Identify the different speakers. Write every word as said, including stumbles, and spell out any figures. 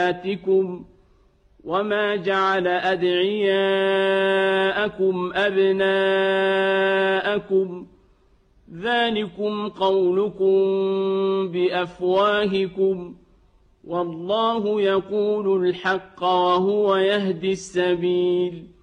Speaker 1: أمهاتكم وما جعل أدعياءكم أبناءكم ذلكم قولكم بأفواهكم والله يقول الحق وهو يهدي السبيل